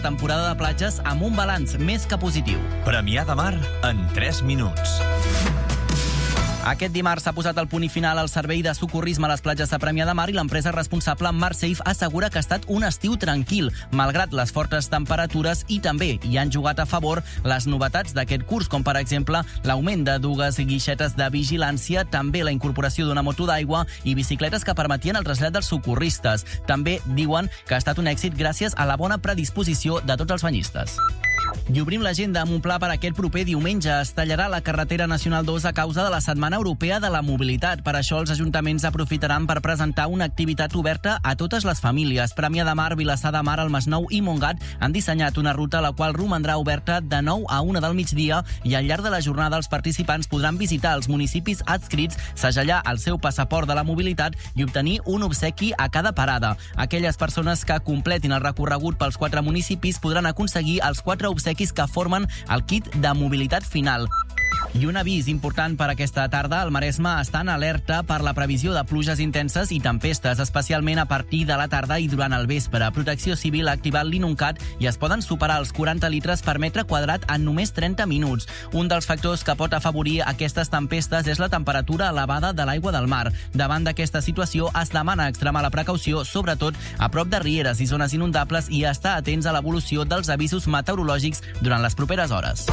Temporada de platges amb un balanç més que positiu. Premià de Mar en 3 minuts. Aquest dimarts s'ha posat el punt i final al servei de socorrisme a les platges de Premià de Mar i l'empresa responsable MarSafe assegura que ha estat un estiu tranquil, malgrat les fortes temperatures, i també hi han jugat a favor les novetats d'aquest curs, com per exemple l'augment de dues guixetes de vigilància, també la incorporació d'una moto d'aigua i bicicletes que permetien el trasllat dels socorristes. També diuen que ha estat un èxit gràcies a la bona predisposició de tots els banyistes. I obrim l'agenda amb un pla per aquest proper diumenge. Es tallarà la carretera Nacional 2 a causa de la Setmana Europea de la Mobilitat. Per això els ajuntaments aprofitaran per presentar una activitat oberta a totes les famílies. Premià de Mar, Vilassar de Mar, el Masnou i Montgat han dissenyat una ruta la qual romandrà oberta de 9 a 1 del migdia i al llarg de la jornada els participants podran visitar els municipis adscrits, segellar el seu passaport de la mobilitat i obtenir un obsequi a cada parada. Aquelles persones que completin el recorregut pels 4 municipis podran aconseguir els 4 obsequis que formen el kit de mobilitat final. I un avís important per aquesta tarda. El Maresme està en alerta per la previsió de pluges intenses i tempestes, especialment a partir de la tarda i durant el vespre. Protecció Civil ha activat l'Inuncat i es poden superar els 40 litres per metre quadrat en només 30 minuts. Un dels factors que pot afavorir aquestes tempestes és la temperatura elevada de l'aigua del mar. Davant d'aquesta situació es demana extremar la precaució, sobretot a prop de rieres i zones inundables, i estar atents a l'evolució dels avisos meteorològics durant les properes hores.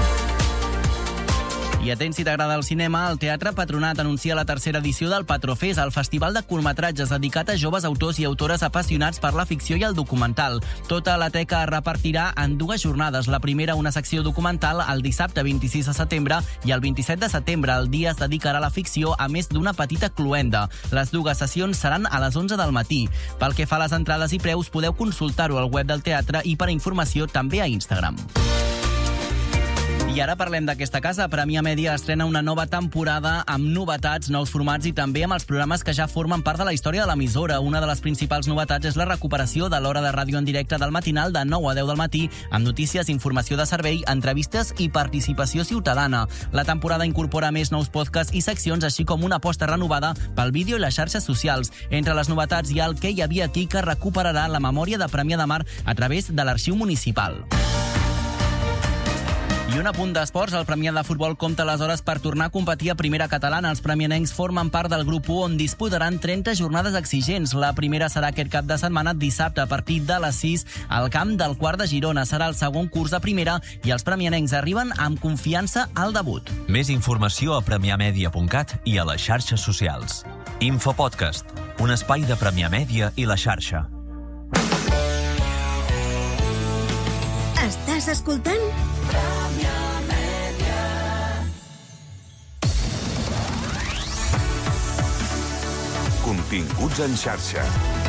I atents si t'agrada el cinema, el Teatre Patronat anuncia la 3a edició del Patrofest, el festival de curtmetratges dedicat a joves autors i autores apassionats per la ficció i el documental. Tota la teca es repartirà en 2 jornades. La primera, una secció documental, el dissabte 26 de setembre, i el 27 de setembre el dia es dedicarà a la ficció, a més d'una petita cloenda. Les 2 sessions seran a les 11 del matí. Pel que fa a les entrades i preus, podeu consultar-ho al web del teatre i per a informació també a Instagram. I ara parlem d'aquesta casa. Premià Mèdia estrena una nova temporada amb novetats, nous formats i també amb els programes que ja formen part de la història de l'emissora. Una de les principals novetats és la recuperació de l'hora de ràdio en directe del matinal de 9 a 10 del matí, amb notícies, informació de servei, entrevistes i participació ciutadana. La temporada incorpora més nous podcasts i seccions, així com una aposta renovada pel vídeo i les xarxes socials. Entre les novetats hi ha el Què hi havia aquí, que recuperarà la memòria de Premià de Mar a través de l'arxiu municipal. I un apunt d'esports, el Premià de Futbol compta les hores per tornar a competir a primera catalana. Els premianencs formen part del grup 1, on disputaran 30 jornades exigents. La primera serà aquest cap de setmana, dissabte, a partir de les 6, al camp del Quart de Girona. Serà el segon curs de primera i els premianencs arriben amb confiança al debut. Més informació a premiamedia.cat i a les xarxes socials. Infopodcast, un espai de Premià Mèdia i la xarxa. Estàs escoltant? Premià Mèdia. Continguts en xarxa.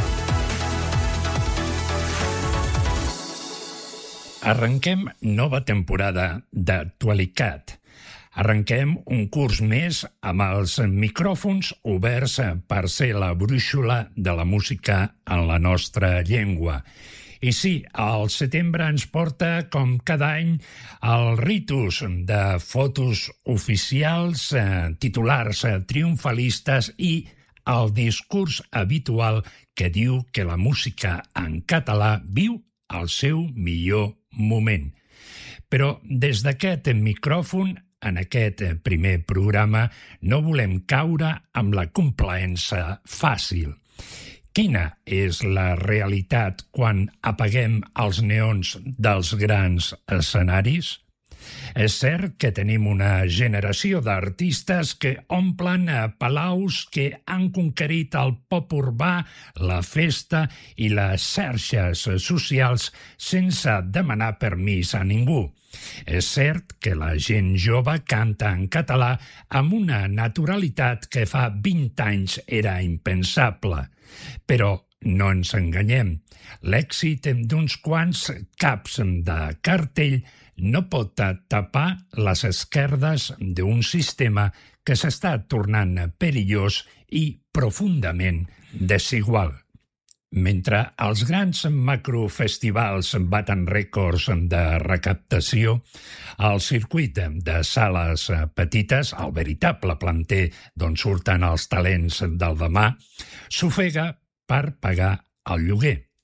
Arrenquem nova temporada d'Actualitat. Arrenquem un curs més amb els micròfons oberts per ser la brúixola de la música en la nostra llengua. I sí, el setembre ens porta, com cada any, el ritus de fotos oficials, titulars triomfalistes i el discurs habitual que diu que la música en català viu el seu millor moment. Però des d'aquest micròfon, en aquest primer programa, no volem caure amb la complaença fàcil. Quina és la realitat quan apaguem els neons dels grans escenaris? És cert que tenim una generació d'artistes que omplen palaus, que han conquerit el pop urbà, la festa i les xarxes socials sense demanar permís a ningú. És cert que la gent jove canta en català amb una naturalitat que fa 20 anys era impensable. Però no ens enganyem, l'èxit d'uns quants caps de cartell no pot tapar les esquerdes d'un sistema que s'està tornant perillós i profundament desigual. Mentre els grans macrofestivals baten rècords de recaptació, el circuit de sales petites, el veritable planter d'on surten els talents del demà, s'ofega per pagar el lloguer.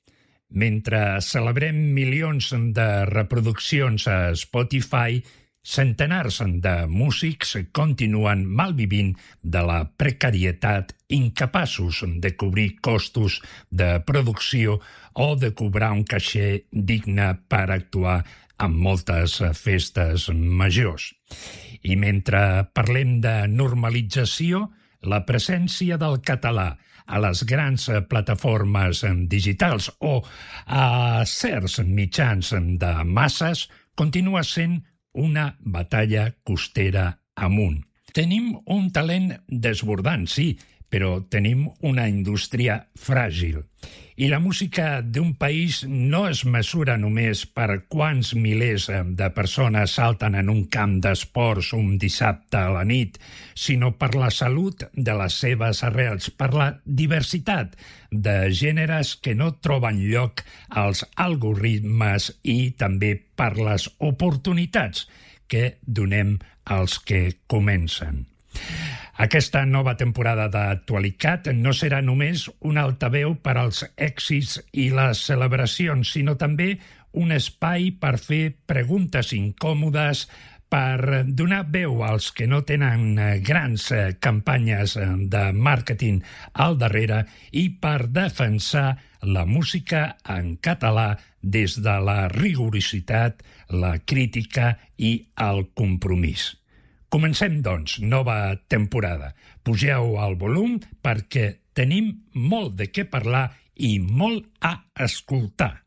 Mentre celebrem milions de reproduccions a Spotify, centenars de músics continuen malvivint de la precarietat, incapaços de cobrir costos de producció o de cobrar un caixer digne per actuar en moltes festes majors. I mentre parlem de normalització, la presència del català a les grans plataformes digitals o a certs mitjans de masses continua sent una batalla costera amunt. Tenim un talent desbordant, sí, però tenim una indústria fràgil. I la música d'un país no es mesura només per quants milers de persones salten en un camp d'esports un dissabte a la nit, sinó per la salut de les seves arrels, per la diversitat de gèneres que no troben lloc als algoritmes i també per les oportunitats que donem als que comencen. Aquesta nova temporada d'Actualicat no serà només un altaveu per als èxits i les celebracions, sinó també un espai per fer preguntes incòmodes, per donar veu als que no tenen grans campanyes de màrqueting al darrere i per defensar la música en català des de la rigorositat, la crítica i el compromís. Comencem, doncs, nova temporada. Pugeu el volum perquè tenim molt de què parlar i molt a escoltar.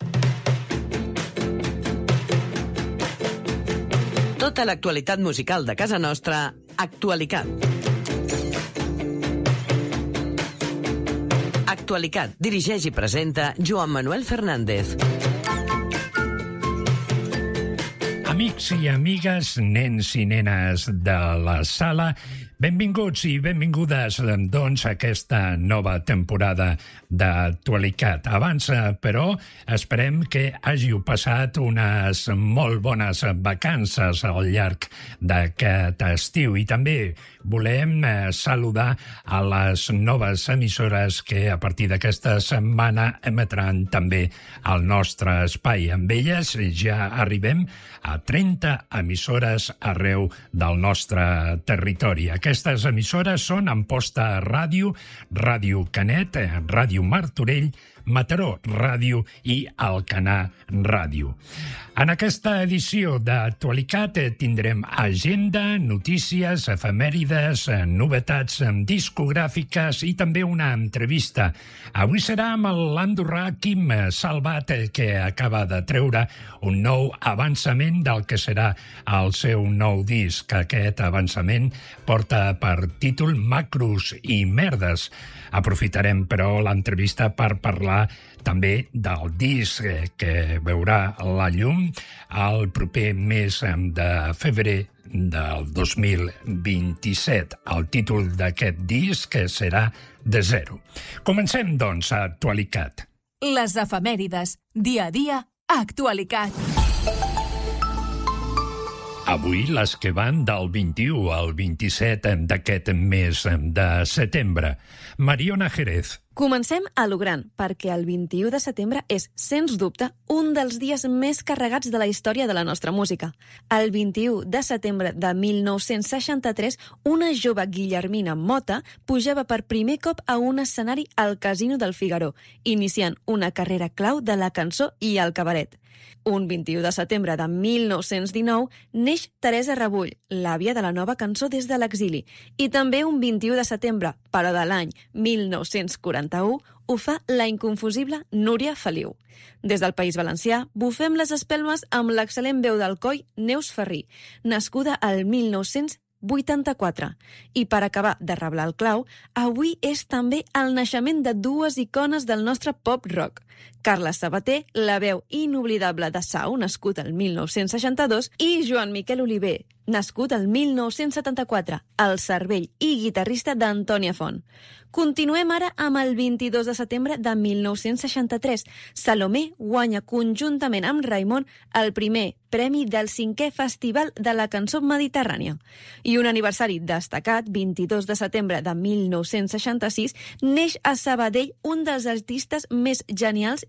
Tota l'actualitat musical de casa nostra, Actualicat. Actualicat dirigeix i presenta Joan Manuel Fernández. Amics i amigues, nens i nenes de la sala, benvinguts i benvingudes, doncs, a aquesta nova temporada d'Actualitat. Abans, però, esperem que hàgiu passat unes molt bones vacances al llarg d'aquest estiu i també volem saludar a les noves emissores que a partir d'aquesta setmana emetran també el nostre espai. Amb elles ja arribem a 30 emissores arreu del nostre territori. Aquestes emissores són Amposta Ràdio, Ràdio Canet, Ràdio Martorell, Mataró Ràdio i Alcanar Ràdio. En aquesta edició d'Actualitat tindrem agenda, notícies, efemèrides, novetats discogràfiques i també una entrevista. Avui serà amb l'andorrà Quim Salvat, que acaba de treure un nou avançament del que serà el seu nou disc. Aquest avançament porta per títol Macros i merdes. Aprofitarem, però, l'entrevista per parlar també del disc que veurà la llum el proper mes de febrer del 2027. El títol d'aquest disc serà De Zero. Comencem, doncs, a Actualitat. Les efemèrides, dia a dia, Actualicat. Avui les que van del 21 al 27 d'aquest mes de setembre. Mariona Jerez. Comencem a lo gran, perquè el 21 de setembre és, sens dubte, un dels dies més carregats de la història de la nostra música. El 21 de setembre de 1963, una jove Guillermina Mota pujava per primer cop a un escenari al Casino del Figaro, iniciant una carrera clau de la cançó i el cabaret. Un 21 de setembre de 1919 neix Teresa Rebull, l'àvia de la nova cançó des de l'exili. I també un 21 de setembre, però de l'any 1941, ho fa la inconfusible Núria Feliu. Des del País Valencià, bufem les espelmes amb l'excel·lent veu d'Alcoi Neus Ferrí, nascuda al 1984. I per acabar de reblar el clau, avui és també el naixement de dues icones del nostre pop-rock. Carles Sabater, la veu inoblidable de Sau, nascut el 1962, i Joan Miquel Oliver, nascut el 1974, el cervell i guitarrista d'Antònia Font. Continuem ara amb el 22 de setembre de 1963. Salomé guanya conjuntament amb Raimon el primer premi del 5è Festival de la Cançó Mediterrània. I un aniversari destacat, 22 de setembre de 1966, neix a Sabadell un dels artistes més genials i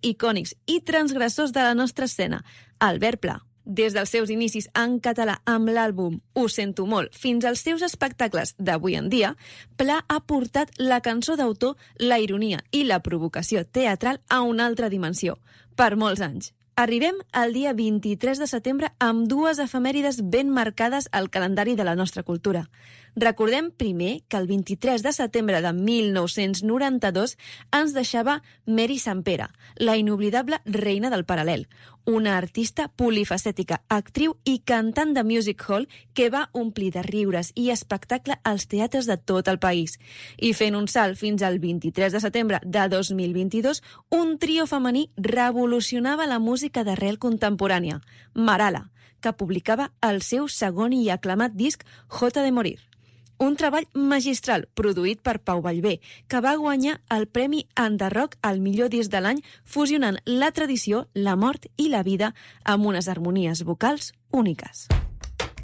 icònics i transgressors de la nostra escena, Albert Pla. Des dels seus inicis en català amb l'àlbum Ho sento molt fins als seus espectacles d'avui en dia, Pla ha portat la cançó d'autor, la ironia i la provocació teatral a una altra dimensió, per molts anys. Arribem al dia 23 de setembre amb dues efemèrides ben marcades al calendari de la nostra cultura. Recordem primer que el 23 de setembre de 1992 ens deixava Mary Sampere, la inoblidable reina del paral·lel, una artista polifacètica, actriu i cantant de music hall que va omplir de riures i espectacle als teatres de tot el país. I fent un salt fins al 23 de setembre de 2022, un trio femení revolucionava la música d'arrel contemporània, Marala, que publicava el seu segon i aclamat disc Jota de Morir. Un treball magistral produït per Pau Vallvé, que va guanyar el Premi Enderrock al millor disc de l'any, fusionant la tradició, la mort i la vida amb unes harmonies vocals úniques.